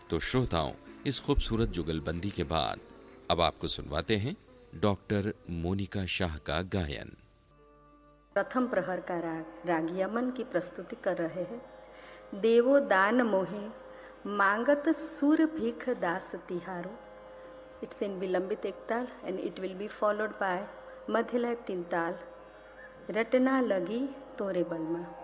तो श्रोताओं, इस खूबसूरत जुगलबंदी के बाद अब आपको सुनवाते हैं डॉक्टर मोनिका शाह का गायन। प्रथम प्रहर का राग यमन की प्रस्तुति कर रहे हैं। देवो दान मोहे मांगत सुर भीख दास तिहारो। इट्स इन विलंबित एक ताल and it will be followed by मध्यलय 3 ताल। रटना लगी तोरे बलमा।